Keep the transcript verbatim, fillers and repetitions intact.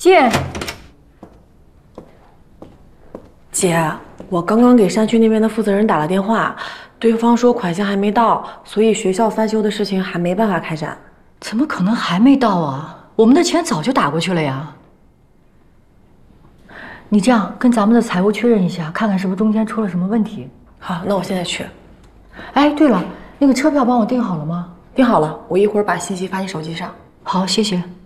进。 姐，我刚刚给山区那边的负责人打了电话，对方说款项还没到，所以学校翻修的事情还没办法开展。 怎么可能还没到啊？我们的钱早就打过去了呀。你这样跟咱们的财务确认一下，看看是不是中间出了什么问题。 好，那我现在去。 哎，对了，那个车票帮我订好了吗？ 订好了，我一会儿把信息发你手机上。 好，谢谢。